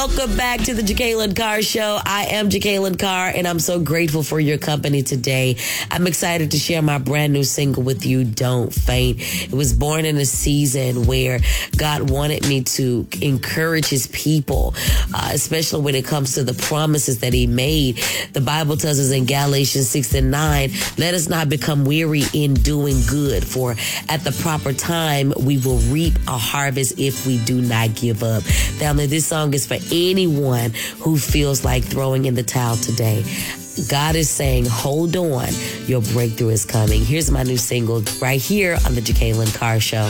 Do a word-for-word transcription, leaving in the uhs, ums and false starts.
Welcome back to the Jacqueline Carr Show. I am Jacqueline Carr, and I'm so grateful for your company today. I'm excited to share my brand new single with you, Don't Faint. It was born in a season where God wanted me to encourage his people, uh, especially when it comes to the promises that he made. The Bible tells us in Galatians six and nine, let us not become weary in doing good, for at the proper time we will reap a harvest if we do not give up. Family, this song is for anyone who feels like throwing in the towel today. God is saying, hold on, your breakthrough is coming. Here's my new single right here on the Jacqueline Carr Show.